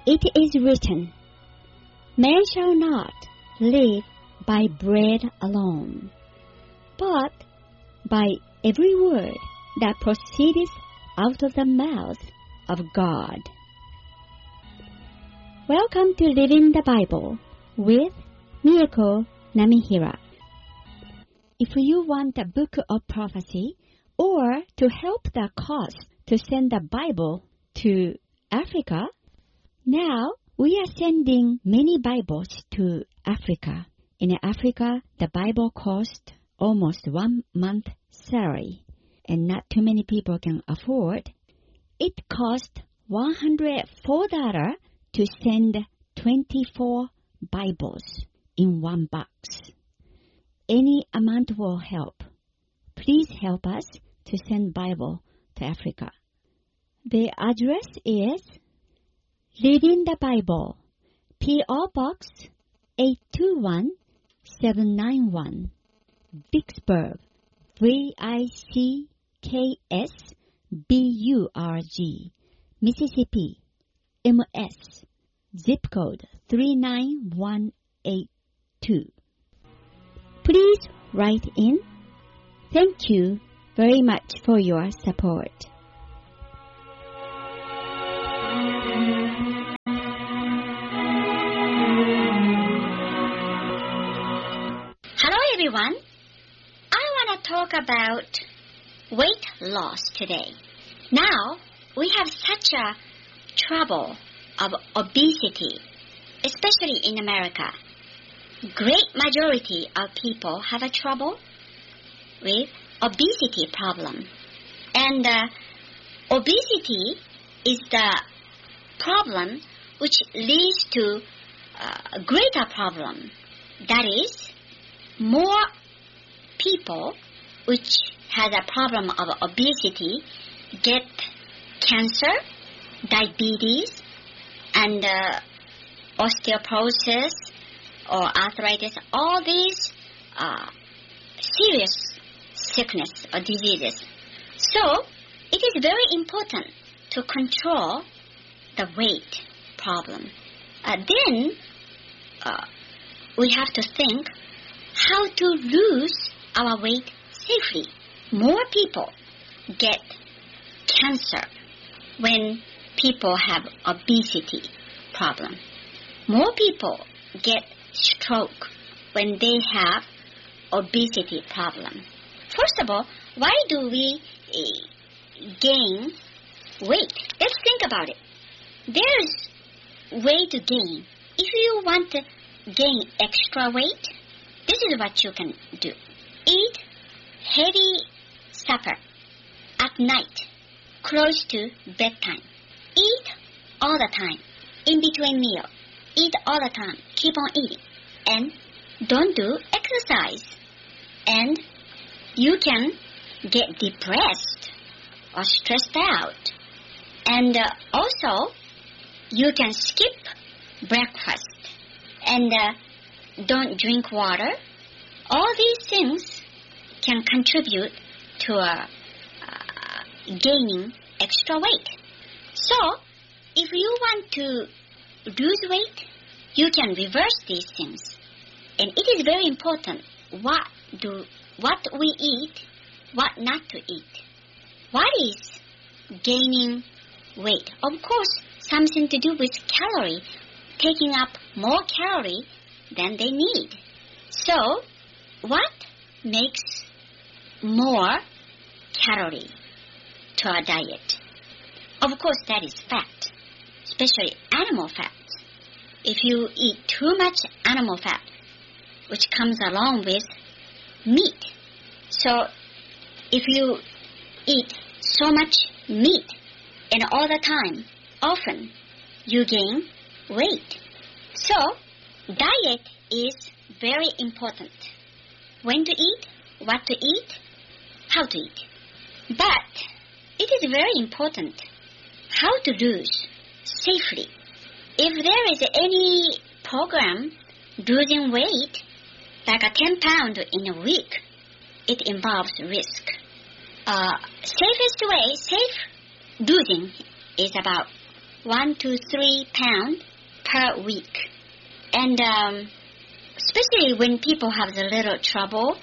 It is written, "Man shall not live by bread alone, but by every word that proceedeth out of the mouth of God." Welcome to Living the Bible with Miyako Namihira. If you want a book of prophecy or to help the cause to send the Bible to Africa, now we are sending many Bibles to Africa. In Africa, the Bible cost almost 1 month salary, and not too many people can afford. It cost $104 to send 24 Bibles in one box. Any amount will help. Please help us to send Bible to Africa. The address is Reading the Bible, P.O. Box 821791, Vicksburg, VICKSBURG, Mississippi, MS, zip code 39182. Please write in. Thank you very much for your support. Hello everyone. I want to talk about weight loss today. Now we have such a trouble of obesity, especially in America. Great majority of people have a trouble with obesity problem. And obesity is the problem which leads to a greater problem. That is, more people which has a problem of obesity get cancer, diabetes, and osteoporosis or arthritis, all these serious sickness or diseases. So, it is very important to control the weight problem. Then, we have to think how to lose our weight safely. More people get cancer when people have obesity problem. More people get stroke when they have obesity problem. First of all, why do we gain weight? Let's think about it. There's way to gain. If you want to gain extra weight, this is what you can do. Eat heavy supper at night, close to bedtime. Eat all the time, in between meal. Eat all the time. Keep on eating. And don't do exercise. And you can get depressed or stressed out. And also, you can skip breakfast and don't drink water. All these things can contribute to gaining extra weight. So, if you want to lose weight, you can reverse these things. And it is very important what we eat, what not to eat. What is gaining weight? Of course, something to do with calorie, taking up more calorie than they need. So, what makes more calorie to our diet? Of course, that is fat, especially animal fat. If you eat too much animal fat, which comes along with meat. So, if you eat so much meat and all the time, often, you gain weight. So, diet is very important. When to eat, what to eat, how to eat. But it is very important how to lose safely. If there is any program losing weight, like a 10 pounds in a week, it involves risk. Safest way, safe losing is about 1 to 3 pounds per week. And especially when people have a little trouble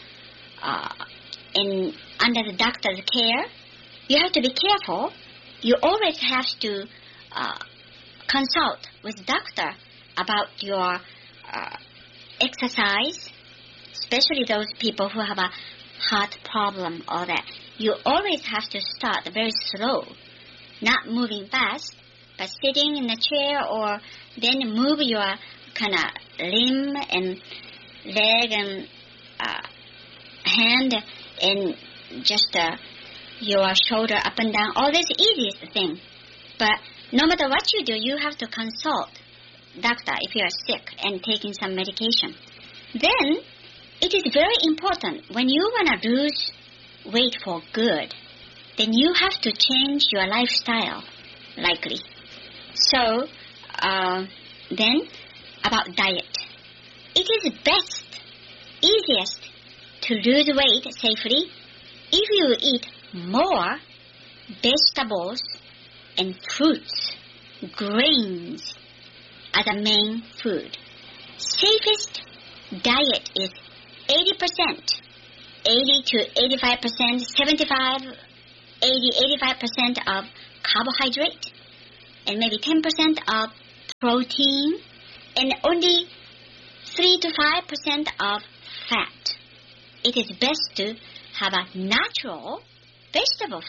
under the doctor's care, you have to be careful. You always have to consult with doctor about your exercise, especially those people who have a heart problem or that. You always have to start very slow, not moving fast, but sitting in a chair or then move your kind of limb and leg and hand and just your shoulder up and down. All this easiest thing. But no matter what you do, you have to consult doctor if you are sick and taking some medication. Then it is very important when you want to lose weight for good, then you have to change your lifestyle, likely. So then about diet. It is best, easiest to lose weight safely if you eat more vegetables and fruits, grains as a main food. Safest diet is 80%, 80 to 85%, 75, 80, 85% of carbohydrate, and maybe 10% of protein, and only 3 to 5% of fat. It is best to have a natural vegetable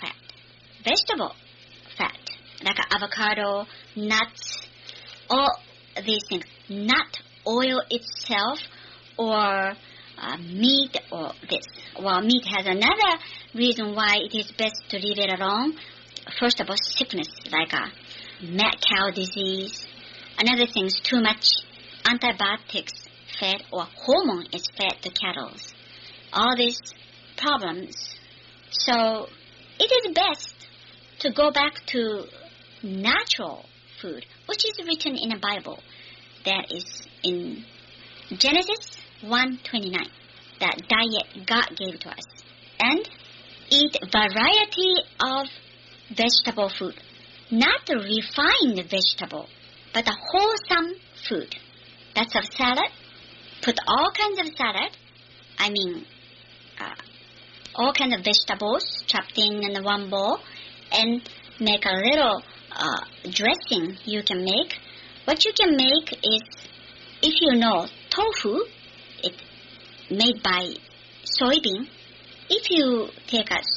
fat, like avocado, nuts, all these things, not oil itself or meat or this. Well, meat has another reason why it is best to leave it alone. First of all, sickness, like mad cow disease. Another thing is too much antibiotics fed or hormone is fed to cattle. All these problems. So it is best to go back to natural food, which is written in the Bible. That is in Genesis 1:29. That diet God gave to us. And eat variety of vegetable food. Not the refined vegetable, but a wholesome food. That's a salad. Put all kinds of salad. I mean, all kinds of vegetables chopped in one bowl, and make a little dressing you can make. What you can make is, if you know tofu, it's made by soybean. If you take a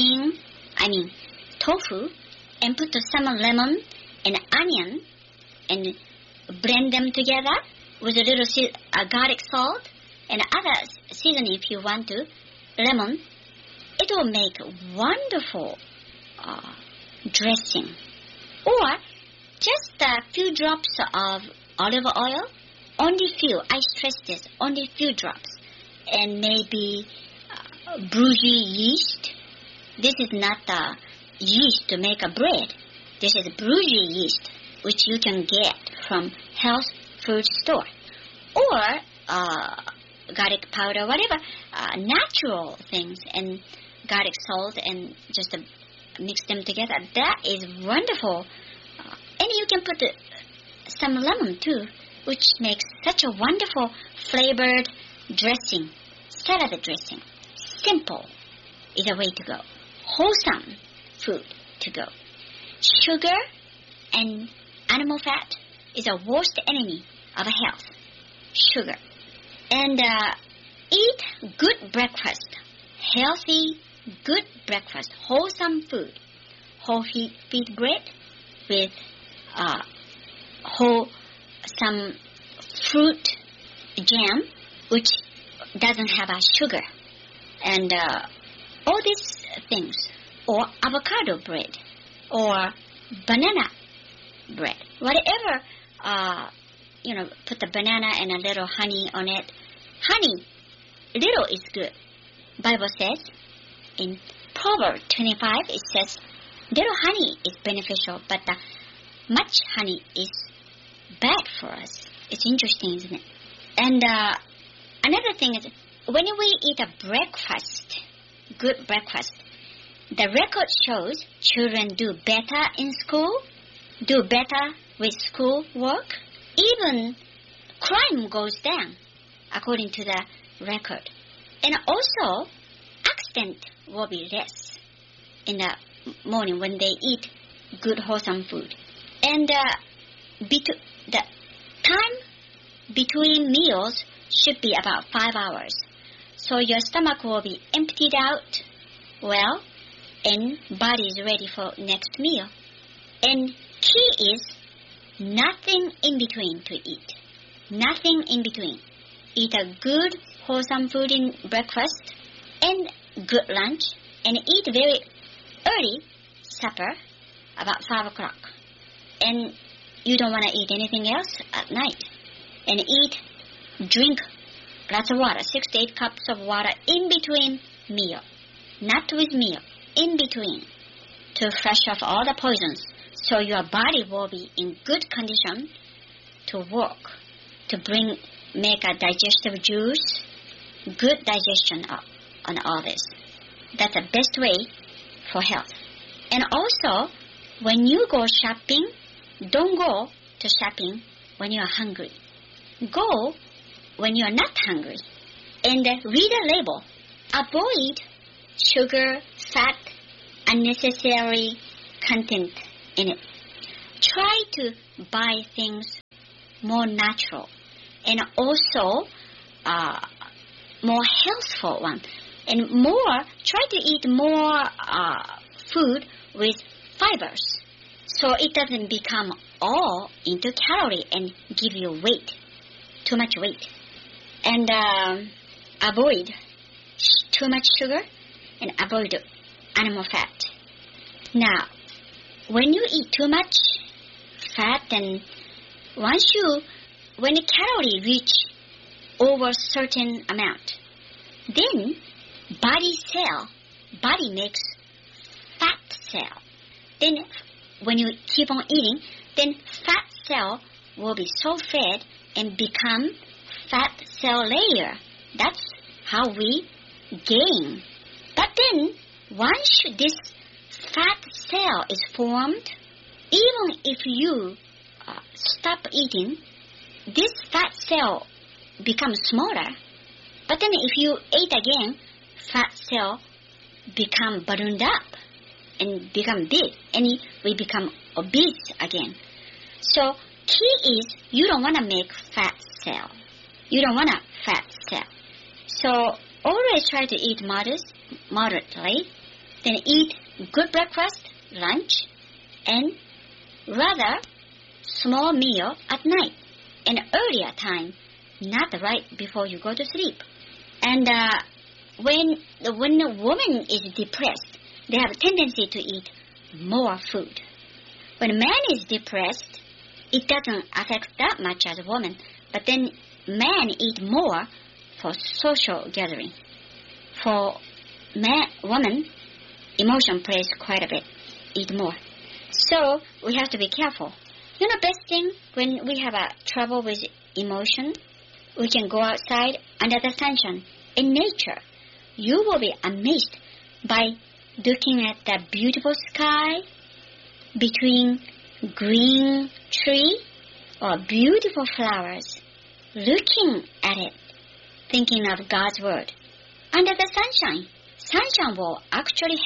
tofu, and put some lemon and onion and blend them together with a little garlic salt and other seasoning if you want to, lemon, it will make wonderful dressing. Or just a few drops of olive oil, only few, I stress this, only few drops, and maybe bruisey yeast. This is not yeast to make a bread. This is bruisey yeast, which you can get from health food store. Or garlic powder, whatever, natural things, and garlic salt, and just mix them together. That is wonderful. And you can put some lemon too, which makes such a wonderful flavored dressing, salad dressing. Simple is a way to go. Wholesome food to go. Sugar and animal fat is a worst enemy of health. Sugar. And eat good breakfast. Healthy, good breakfast. Wholesome food. Whole wheat bread with some fruit jam, which doesn't have a sugar. And all these things. Or avocado bread. Or banana bread. Whatever, put the banana and a little honey on it. Honey, little is good. Bible says in Proverbs 25, it says, little honey is beneficial, but much honey is bad for us. It's interesting, isn't it? And another thing is, when we eat a breakfast, good breakfast, the record shows children do better in school do better with school work. Even crime goes down, according to the record. And also, accident will be less in the morning when they eat good, wholesome food. And the time between meals should be about 5 hours. So your stomach will be emptied out well, and body is ready for next meal. And key is nothing in between to eat. Nothing in between. Eat a good, wholesome food in breakfast and good lunch, and eat very early supper, about 5 o'clock. And you don't want to eat anything else at night. And drink lots of water, 6 to 8 cups of water in between meal. Not with meal, in between, to flush off all the poisons, so your body will be in good condition to work, to make a digestive juice, good digestion on all this. That's the best way for health. And also, when you go shopping, don't go to shopping when you are hungry. Go when you are not hungry. And read the label. Avoid sugar, fat, unnecessary content in it. Try to buy things more natural and also more healthful one. And try to eat more food with fibers, so it doesn't become all into calorie and give you weight, too much weight. And avoid too much sugar and avoid animal fat. Now, when you eat too much fat, and when the calorie reach over certain amount, then body makes fat cell. Then when you keep on eating, then fat cell will be so fed and become fat cell layer. That's how we gain. But then once this fat cell is formed, even if you stop eating, this fat cell becomes smaller. But then if you eat again, fat cell become ballooned up and become big, and we become obese again. So key is you don't want to make fat cell. You don't want a fat cell. So always try to eat moderately, then eat good breakfast, lunch, and rather small meal at night, and earlier time, not right before you go to sleep. And when a woman is depressed, they have a tendency to eat more food. When a man is depressed, it doesn't affect that much as a woman, but then men eat more for social gathering. For women, emotion plays quite a bit, eat more. So we have to be careful. Best thing when we have a trouble with emotion, we can go outside under the sunshine in nature. You will be amazed by looking at the beautiful sky between green tree or beautiful flowers, looking at it, thinking of God's word. Under the sunshine will actually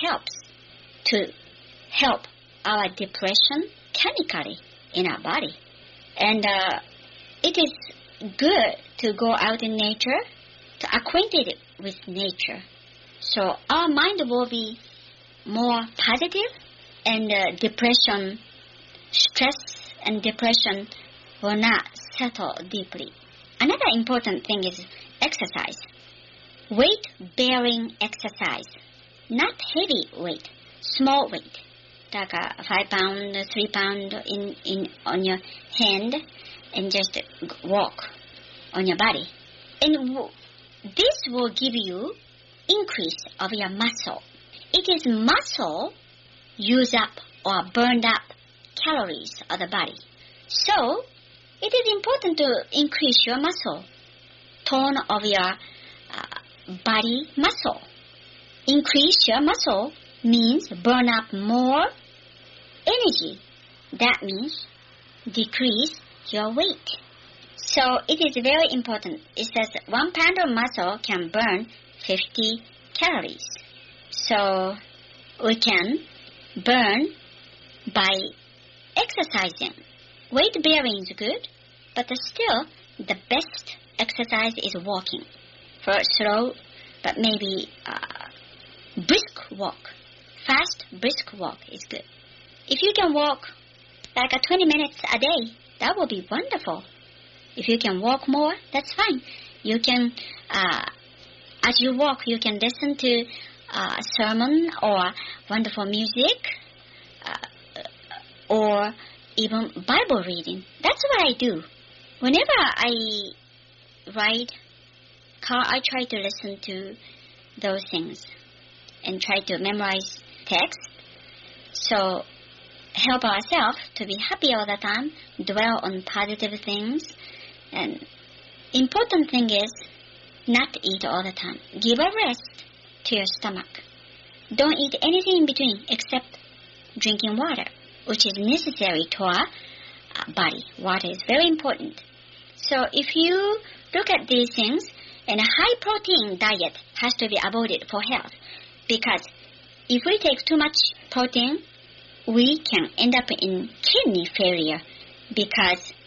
help our depression chemically in our body. And it is good to go out in nature, to acquaint it with nature. So our mind will be more positive, and stress and depression will not settle deeply. Another important thing is exercise. Weight-bearing exercise. Not heavy weight, small weight. Like a 5 pound, 3 pound on your hand, and just walk on your body. And this will give you increase of your muscle. It is muscle use up or burned up calories of the body. So it is important to increase your muscle, tone of your body muscle. Increase your muscle means burn up more energy that means decrease your weight. So it is very important. It says 1 pound of muscle can burn 50 calories. So we can burn by exercising. Weight bearing is good, but still the best exercise is walking. For slow, but maybe brisk walk. Fast, brisk walk is good. If you can walk like 20 minutes a day, that will be wonderful. If you can walk more, that's fine. You can, as you walk, you can listen to a sermon or wonderful music or even Bible reading. That's what I do. Whenever I ride car, I try to listen to those things and try to memorize text. So help ourselves to be happy all the time, dwell on positive things. And important thing is not to eat all the time. Give a rest to your stomach. Don't eat anything in between except drinking water, which is necessary to our body. Water is very important. So if you look at these things, and a high-protein diet has to be avoided for health, because if we take too much protein, we can end up in kidney failure because